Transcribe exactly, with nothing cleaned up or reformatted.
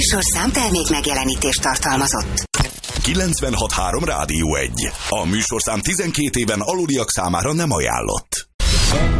műsorszám termék megjelenítést tartalmazott. kilencvenhat három Rádió egy. A műsorszám tizenkét éven aluliak számára nem ajánlott.